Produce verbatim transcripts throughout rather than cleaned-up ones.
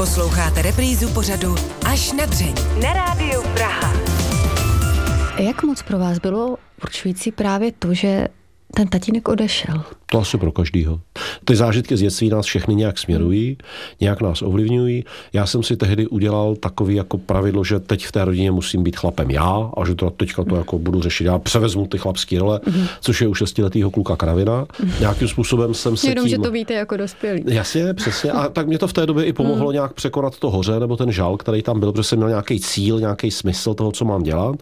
Posloucháte reprízu pořadu Až na dřeň na Rádiu Praha. Jak moc pro vás bylo určující právě to, že ten tatínek odešel? To asi pro každýho. Ty zážitky z dětství nás všechny nějak směrují, nějak nás ovlivňují. Já jsem si tehdy udělal takový jako pravidlo, že teď v té rodině musím být chlapem já a že to teďka to jako budu řešit. Já převezmu ty chlapské role, mm-hmm. což je u šestiletýho kluka kravina. Nějakým způsobem jsem se Jenom, tím... že to víte jako dospělý. Jasně, přesně. A tak mě to v té době i pomohlo mm. nějak překonat to hoře nebo ten žal, který tam byl, protože jsem měl nějaký cíl, nějaký smysl toho, co mám dělat.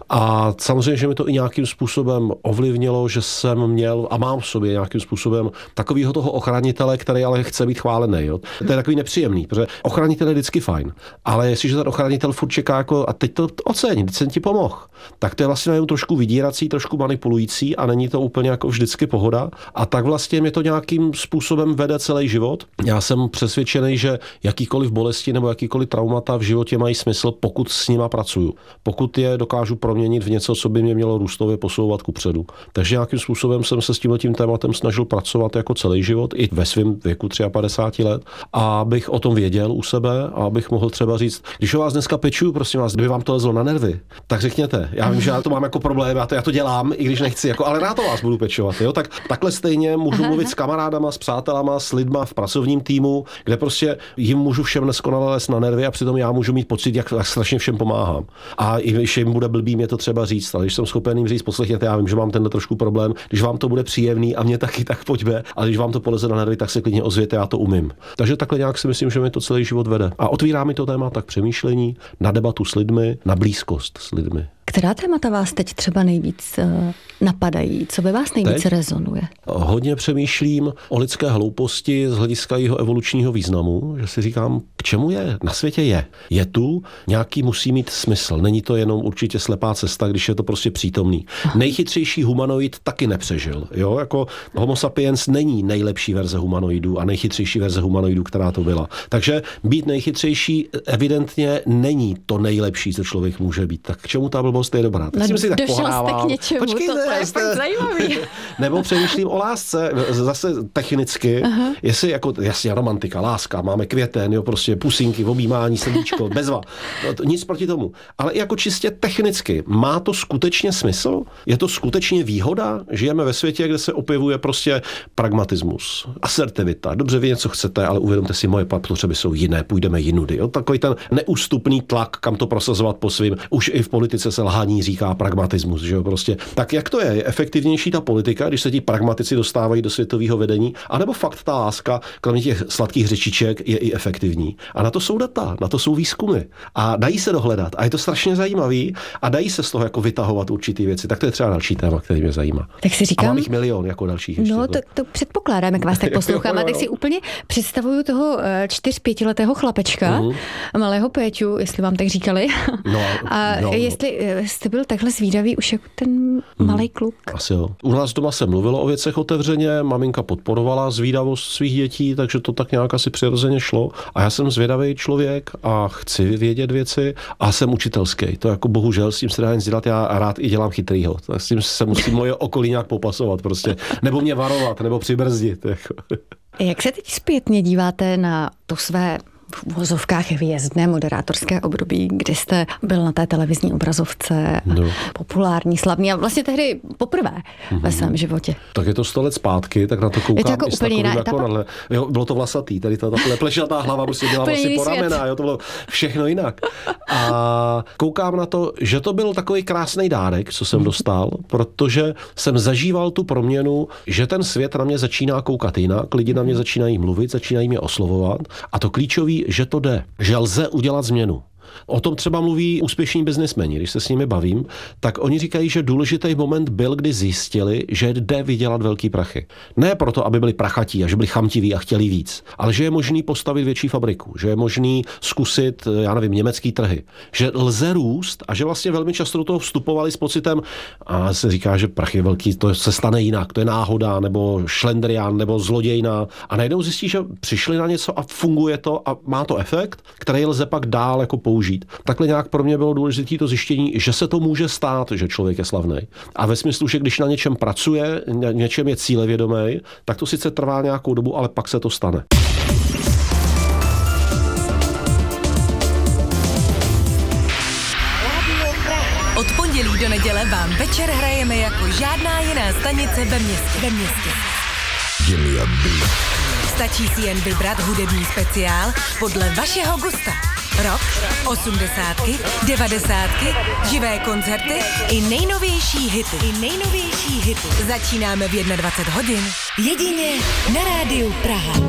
A samozřejmě, že mi to i nějakým způsobem ovlivnilo, že jsem měl a mám v sobě nějakým způsobem takového toho ochránitele, který ale chce být chválený. Jo. To je takový nepříjemný, protože ochranitel je vždycky fajn. Ale jestliže ten ochranitel furt čeká jako a teď to ocení, teď jsem ti pomohl, tak to je vlastně jenom trošku vydírací, trošku manipulující a není to úplně jako vždycky pohoda. A tak vlastně mě to nějakým způsobem vede celý život. Já jsem přesvědčený, že jakýkoliv bolesti nebo jakýkoliv traumata v životě mají smysl, pokud s nima pracuju. Pokud je dokážu proměnit v něco, co by mě mělo růstově posouvat kupředu. Takže nějakým způsobem jsem se s tímhletím tématem snažil pracovat jako celý život, i ve svém věku padesát tři let, a abych o tom věděl u sebe a abych mohl třeba říct, když o vás dneska pečuju, prosím vás, kdyby vám to lezlo na nervy, tak řekněte. Já vím, že já to mám jako problém, já to, já to dělám, i když nechci, jako, ale rád to vás budu pečovat. Jo? Tak takhle stejně můžu aha, mluvit aha. s kamarádama, s přátelama, s lidma v pracovním týmu, kde prostě jim můžu všem neskonale lézt na nervy a přitom já můžu mít pocit, jak, jak strašně všem pomáhám. A i když jim bude blbý, mě to třeba říct, ale když jsem schopen jim říct, poslechněte, já vím, že mám tenhle trošku problém, když vám to bude příjemný a mě taky, tak pojďme, ale když vám to poleze na nervy, tak se klidně ozvěte, já to umím. Takže takhle nějak si myslím, že mi to celý život vede. A otvírá mi to téma tak přemýšlení, na debatu s lidmi, na blízkost s lidmi. Která témata vás teď třeba nejvíc uh, napadají? Co ve vás nejvíc teď rezonuje? Hodně přemýšlím o lidské hlouposti z hlediska jeho evolučního významu, že si říkám, k čemu je? Na světě je. Je tu, nějaký musí mít smysl. Není to jenom určitě slepá cesta, když je to prostě přítomný. Aha. Nejchytřejší humanoid taky nepřežil. Jo? Jako Homo sapiens není nejlepší verze humanoidů a nejchytřejší verze humanoidů, která to byla. Takže být nejchytřejší evidentně není to nejlepší, co člověk může být. Tak k čemu ta blbost je dobrá? Tak no, si tak došel jste k něčemu, Počkejte, to, to je jste... fakt zajímavý. Nebo přemýšlím o lásce, zase technicky, aha. jestli jako, jasně, romantika, láska, máme květen, jo, prostě pusinky, objímání, srdíčko, bezva, nic proti tomu. Ale jako čistě technicky, má to skutečně smysl? Je to skutečně výhoda? Žijeme ve světě, kde se objevuje prostě pragmatismus, asertivita, dobře vy něco chcete, ale uvědomte si, moje potřeby jsou jiné, půjdeme jinudy. Jo? Takový ten neústupný tlak, kam to prosazovat po svým, už i v politice se lhání říká pragmatismus, že jo, prostě. Tak jak to je? Je efektivnější ta politika, když se ti pragmatici dostávají do světového vedení, anebo fakt ta láska, kromě těch sladkých řečiček, je i efektivní? A na to jsou data, na to jsou výzkumy. A dají se dohledat. A je to strašně zajímavý a dají se z toho jako vytahovat určitý věci. Tak to je třeba další téma, který mě zajímá. Tak si říkám, a mám jich milion jako dalších ještě. No, to, to předpokládám, jak vás tak poslouchám. A teď si úplně představuju toho čtyř, pětiletého chlapečka, uh-huh. malého Péťu, jestli vám tak říkali. No, a no, jestli jste byl takhle zvídavý už jako ten malej kluk. Asi jo. U nás doma se mluvilo o věcech otevřeně, maminka podporovala zvídavost svých dětí, takže to tak nějak asi přirozeně šlo. A já jsem zvědavý člověk a chci vědět věci a jsem učitelský. To jako bohužel s tím se dá nic dělat, já rád i dělám chytrýho. Tak s tím se musí moje okolí nějak popasovat prostě. Nebo mě varovat, nebo přibrzdit. Jako. Jak se teď zpětně díváte na to své v uvozovkách hvězdné moderátorské období, kdy jste byl na té televizní obrazovce, no. populární, slavný a vlastně tehdy poprvé mm-hmm. ve svém životě. Tak je to sto let zpátky, tak na to koukám. Je to jako úplně jiná jako nadhle, jo, bylo to vlasatý, tady ta plešatá hlava prostě dělala vlastně po ramena, jo, to bylo všechno jinak. A koukám na to, že to byl takový krásný dárek, co jsem dostal, protože jsem zažíval tu proměnu, že ten svět na mě začíná koukat jinak, lidi na mě začínají mluvit, začínají mě oslovovat a to klíčový, že to jde, že lze udělat změnu. O tom třeba mluví úspěšní biznismeni, když se s nimi bavím, tak oni říkají, že důležitý moment byl, kdy zjistili, že jde vydělat velký prachy. Ne proto, aby byli prachatí a že byli chamtiví a chtěli víc, ale že je možný postavit větší fabriku, že je možný zkusit, já nevím, německý trhy, že lze růst a že vlastně velmi často do toho vstupovali s pocitem, a se říká, že prach je velký, to se stane jinak, to je náhoda, nebo šlendrián, nebo zlodějna a najednou zjistí, že přišli na něco a funguje to a má to efekt, který lze pak dál jako použít. Takhle nějak pro mě bylo důležité to zjištění, že se to může stát, že člověk je slavný. A ve smyslu, že když na něčem pracuje, něčem je cílevědomý, tak to sice trvá nějakou dobu, ale pak se to stane. pondělí do neděle vám večer hrajeme jako žádná jiná stanice ve městě. Ve městě. Stačí si jen vybrat hudební speciál podle vašeho gusta. Rock, osmdesátky, devadesátky, živé koncerty i nejnovější hity. I nejnovější hity. Začínáme v dvacet jedna hodin. Jedině na Rádiu Praha.